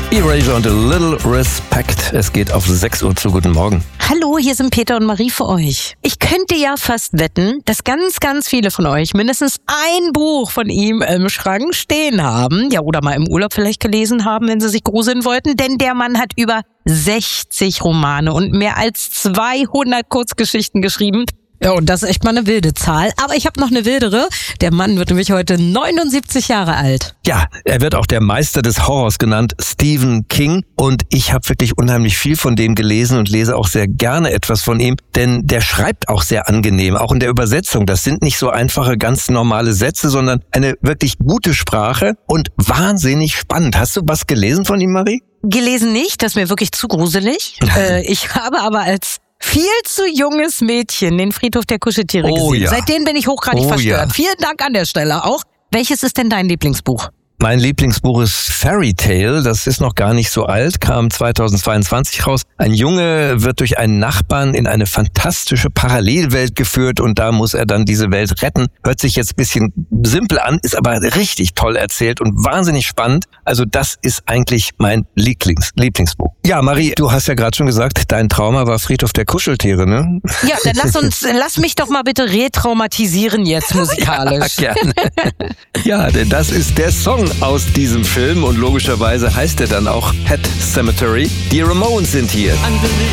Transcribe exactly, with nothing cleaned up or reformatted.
Erasure und a little respect. Es geht auf sechs Uhr zu. Guten Morgen. Hallo, hier sind Peter und Marie für euch. Ich könnte ja fast wetten, dass ganz, ganz viele von euch mindestens ein Buch von ihm im Schrank stehen haben. Ja, oder mal im Urlaub vielleicht gelesen haben, wenn sie sich gruseln wollten. Denn der Mann hat über sechzig Romane und mehr als zweihundert Kurzgeschichten geschrieben. Ja, und das ist echt mal eine wilde Zahl. Aber ich habe noch eine wildere. Der Mann wird nämlich heute neunundsiebzig Jahre alt. Ja, er wird auch der Meister des Horrors genannt, Stephen King. Und ich habe wirklich unheimlich viel von dem gelesen und lese auch sehr gerne etwas von ihm. Denn der schreibt auch sehr angenehm, auch in der Übersetzung. Das sind nicht so einfache, ganz normale Sätze, sondern eine wirklich gute Sprache und wahnsinnig spannend. Hast du was gelesen von ihm, Marie? Gelesen nicht, das ist mir wirklich zu gruselig. äh, ich habe aber als viel zu junges Mädchen den Friedhof der Kuscheltiere Oh gesehen. ja. Seitdem bin ich hochgradig Oh verstört. ja. Vielen Dank an der Stelle auch. Welches ist denn dein Lieblingsbuch? Mein Lieblingsbuch ist Fairy Tale, das ist noch gar nicht so alt, kam zweitausendzweiundzwanzig raus. Ein Junge wird durch einen Nachbarn in eine fantastische Parallelwelt geführt und da muss er dann diese Welt retten. Hört sich jetzt ein bisschen simpel an, ist aber richtig toll erzählt und wahnsinnig spannend. Also das ist eigentlich mein Lieblings Lieblingsbuch. Ja, Marie, du hast ja gerade schon gesagt, dein Trauma war Friedhof der Kuscheltiere, ne? Ja, dann lass uns, lass mich doch mal bitte retraumatisieren jetzt musikalisch. Ja, gerne. Ja, denn das ist der Song aus diesem Film und logischerweise heißt er dann auch Pet Cemetery. Die Ramones sind hier.